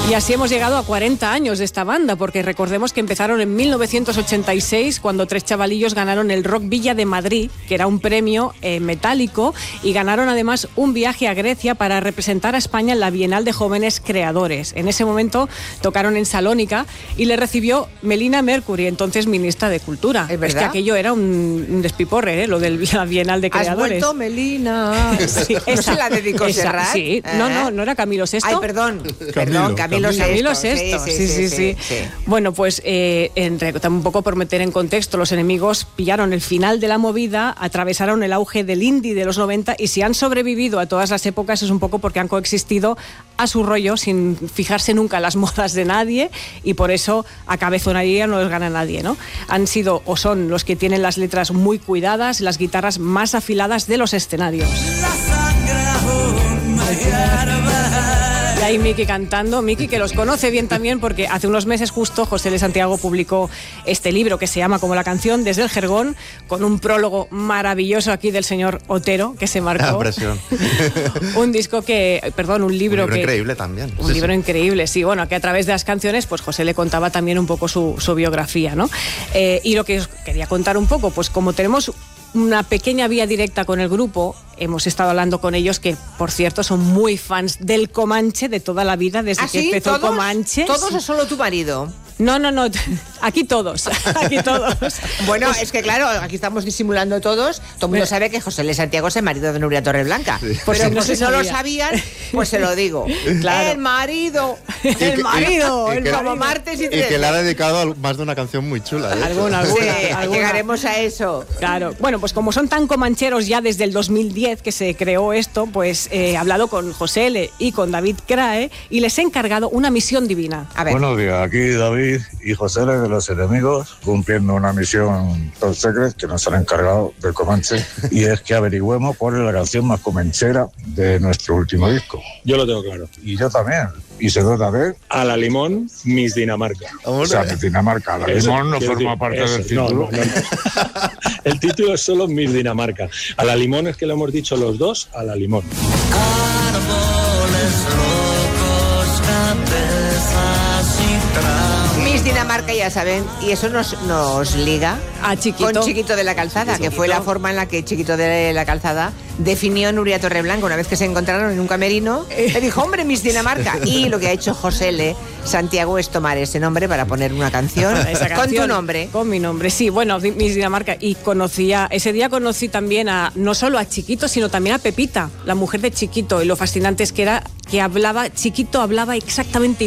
Y así hemos llegado a 40 años de esta banda, porque recordemos que empezaron en 1986, cuando 3 chavalillos ganaron el Rock Villa de Madrid, que era un premio metálico, y ganaron además un viaje a Grecia para representar a España en la Bienal de Jóvenes Creadores. En ese momento tocaron en Salónica y le recibió Melina Mercury, entonces ministra de Cultura. ¿Es verdad? Es que aquello era un despiporre, lo de la Bienal de Creadores. ¿Has vuelto, Melina? Sí, ¿No se la dedicó Serrat? Sí, no era Camilo VI. Ay, perdón, Camilo VI. Sí. Bueno, pues un poco por meter en contexto, los enemigos pillaron el final de la movida, atravesaron el auge del indie de los 90 y si han sobrevivido a todas las épocas es un poco porque han coexistido a su rollo sin fijarse nunca en las modas de nadie y por eso a cabezonería no les gana nadie, ¿no? Han sido o son los que tienen las letras muy cuidadas, las guitarras más afiladas de los escenarios. Y ahí Miki cantando, Miki que los conoce bien también porque hace unos meses justo José L. Santiago publicó este libro que se llama como la canción Desde el Jergón, con un prólogo maravilloso aquí del señor Otero que se marcó. Presión. Un libro increíble también. Un libro increíble, sí, bueno, que a través de las canciones pues José le contaba también un poco su biografía, ¿no? Y lo que os quería contar un poco, pues como tenemos una pequeña vía directa con el grupo, hemos estado hablando con ellos que, por cierto, son muy fans del Comanche de toda la vida, desde que empezó el Comanche. ¿Todos o solo tu marido? No, aquí todos. Bueno, es que claro, aquí estamos disimulando todos. Todo el mundo sabe que José L. Santiago es el marido de Nuria Torreblanca. Sí. Pues pero si no lo sabían, pues se lo digo. Claro. El marido. Como martes y 13. Y que le ha dedicado más de una canción muy chula. Alguna. Llegaremos a eso. Claro. Bueno, pues como son tan comancheros ya desde el 2010 que se creó esto, pues he hablado con José L. y con David Crae y les he encargado una misión divina. A ver. Buenos días, aquí David y José L. de los Enemigos, cumpliendo una misión top secret que nos han encargado del Comanche, y es que averigüemos cuál es la canción más comanchera de nuestro último disco. Yo lo tengo claro. Y yo también. Y se trata de... A la Limón, Miss Dinamarca. O sea, Miss Dinamarca. La Limón no forma parte del título. No. El título es solo Miss Dinamarca. A la Limón es que lo hemos dicho los dos, a la Limón. Árboles locos, cabezas y tramos. Miss Dinamarca, ya saben, y eso nos liga a Chiquito. Con Chiquito de la Calzada, que fue la forma en la que Chiquito de la Calzada definió a Nuria Torreblanca. Una vez que se encontraron en un camerino, le dijo, hombre, Miss Dinamarca. Y lo que ha hecho José L. Santiago es tomar ese nombre para poner una canción, con tu nombre. Con mi nombre, sí. Bueno, Miss Dinamarca. Y ese día conocí también no solo a Chiquito, sino también a Pepita, la mujer de Chiquito. Y lo fascinante es que Chiquito hablaba exactamente